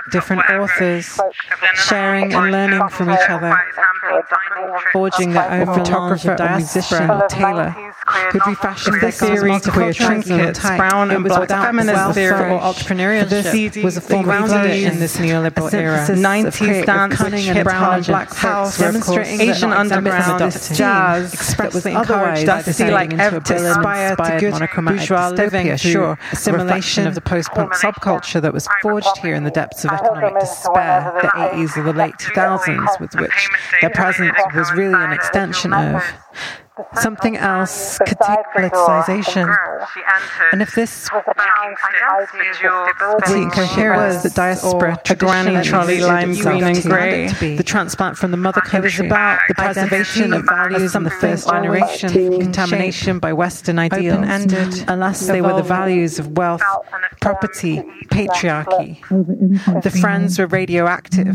different authors, sharing and learning from each other, forging their own photographer or musician or tailor, who'd refashioned their theory to queer trinkets, brown and black feminist theory or entrepreneurship was a form of values in this neoliberal era. 90s dance with hip-hop and black house, demonstrating Asian underground jazz that was encouraged us to see like to aspire to good bourgeois living through assimilation of the post-punk subculture that was forged here in the depths of economic despair, the 80s or the late 2000s, with which their presence was really an extension of. Something else could take politicization. And if this was the incoherence, the diaspora, a granny trolley, lime green and grey, the transplant from the mother country, about the preservation of values in the first generation, contamination by Western ideals, unless they were the values of wealth, property, patriarchy. The friends were radioactive,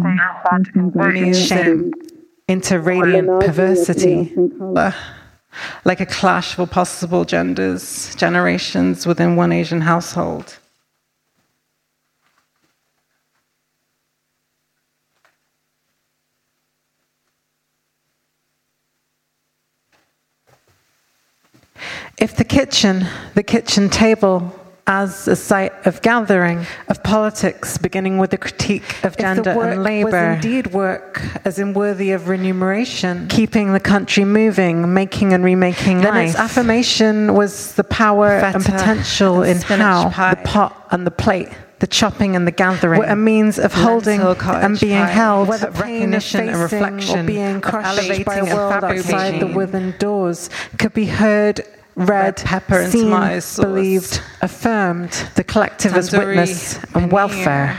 shame, into radiant perversity, like a clash for possible genders, generations within one Asian household. If the kitchen table, as a site of gathering, of politics, beginning with the critique of gender and labour, was indeed work, as in worthy of remuneration, keeping the country moving, making and remaking life, then its affirmation was the power and potential in how the pot and the plate, the chopping and the gathering, were a means of holding and being held, whether recognition and reflection, or being crushed by a world outside the wooden doors, could be heard, read, pepper, seen, believed, affirmed, the collective as witness and welfare.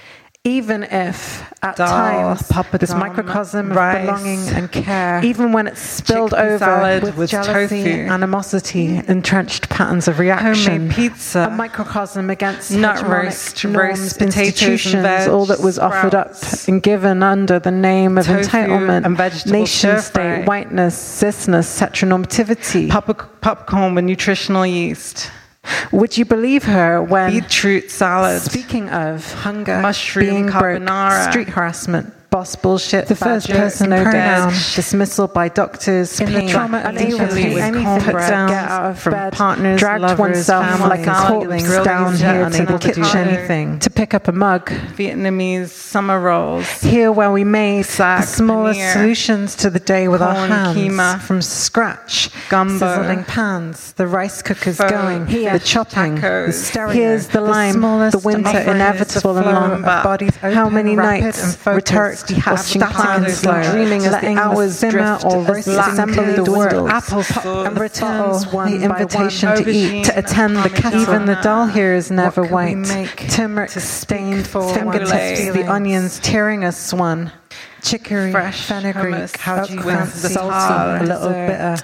Even if, at times, this microcosm of belonging and care, even when it's spilled over with jealousy, animosity, entrenched patterns of reaction, pizza, a microcosm against nut roast, norms, institutions, all that was offered up and given under the name of entitlement, nation-state, whiteness, cisness, heteronormativity, popcorn with nutritional yeast. Would you believe her when, beetroot salad, speaking of hunger, mushroom carbonara, street harassment, boss bullshit, the first person pronoun, dismissal by doctors, pain, trauma, anything put down from partners, dragged lovers, oneself families, like a corpse down here to the kitchen to pick up a mug, Vietnamese summer rolls, here where we made the smallest solutions to the day with our hands, keema, from scratch, gumbo, sizzling pans, the rice cookers going, the chopping, the stereo, here's the lime, the winter inevitable and long, bodies how many nights, rhetoric washing plans, dreaming as the hours simmer or assembly the world, apples and returns the invitation to eat, to attend the kettle. Even the doll here is never white. Turmeric stained fingertips, the onions tearing us one. Chicory, fresh fenugreek, how do you fancy salty, a little bitter.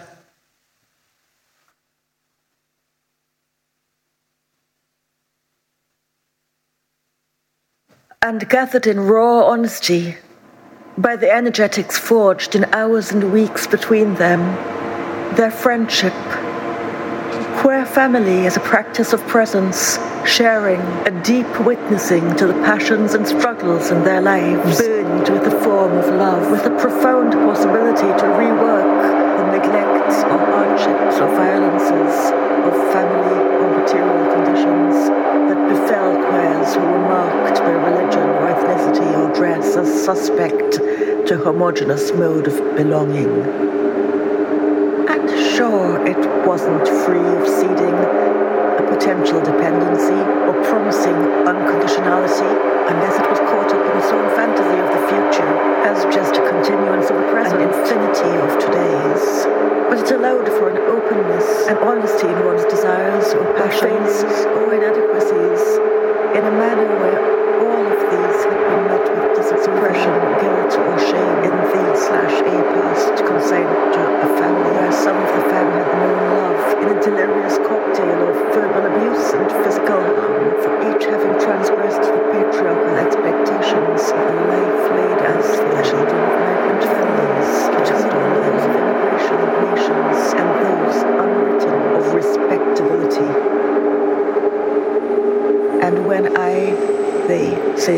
And gathered in raw honesty, by the energetics forged in hours and weeks between them, their friendship, queer family as a practice of presence, sharing, a deep witnessing to the passions and struggles in their lives, burned with the form of love, with a profound possibility to rework the neglects or hardships or violences of family or material conditions that befell queers who were marked by religion or ethnicity or dress as suspect to homogeneous mode of belonging. And sure, it wasn't free of seeding a potential dependency or promising unconditionality, unless it was caught up in its own fantasy of the future as just a continuance of the present, an infinity of today's. But it allowed for an openness and honesty in one's desires or passions or inadequacies in a manner where all of these had been met with disapproval, guilt or shame in the/a past consigned to a family where some of the family had known love in a delirious cocktail of verbal abuse and physical harm, for each having transgressed the patriarchal expectations of a life laid as for the children of migrant families, between those of immigration and nations and those unwritten of respectability. And when they say